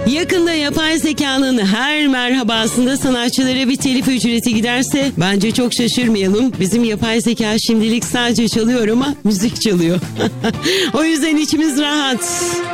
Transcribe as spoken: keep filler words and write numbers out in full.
Yakında yapay zekanın her merhabasında sanatçılara bir telif ücreti giderse bence çok şaşırmayalım. Bizim yapay zeka şimdilik sadece çalıyor ama müzik çalıyor. O yüzden içimiz rahat.